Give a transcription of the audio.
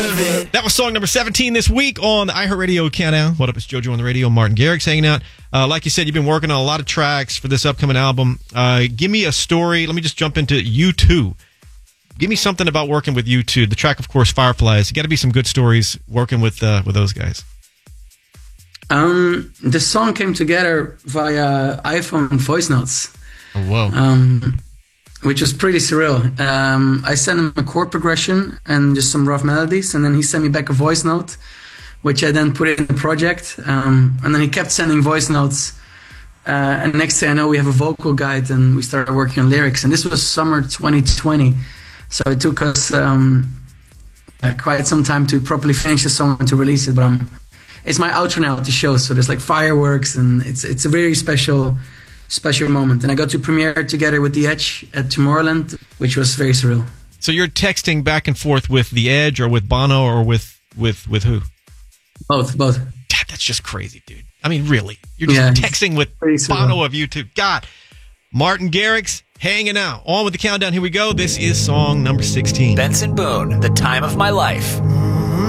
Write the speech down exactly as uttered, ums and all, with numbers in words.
That was song number seventeen this week on the iHeartRadio Countdown. What up, it's JoJo on the radio. Martin Garrix hanging out. Uh, like you said, you've been working on a lot of tracks for this upcoming album. Uh, give me a story. Let me just jump into U two. Give me something about working with U two. The track, of course, Fireflies. You got to be some good stories working with uh, with those guys. Um, the song came together via iPhone voice notes. Oh, whoa. Um, which was pretty surreal. Um, I sent him a chord progression and just some rough melodies, and then he sent me back a voice note, which I then put in the project. Um, and then he kept sending voice notes. Uh, and next thing I know, we have a vocal guide, and we started working on lyrics. And this was summer twenty twenty, so it took us um, uh, quite some time to properly finish the song and to release it. But um, it's my outro now at the show, so there's like fireworks, and it's it's a very special. special moment. And I got to premiere together with The Edge at Tomorrowland, which was very surreal. So you're texting back and forth with The Edge or with Bono or with with, with who? Both, both. Dad, that's just crazy, dude. I mean, really. You're just yeah, texting with Bono of YouTube. God. Martin Garrix hanging out. On with the countdown. Here we go. This is song number sixteen. Benson Boone, The Time of My Life.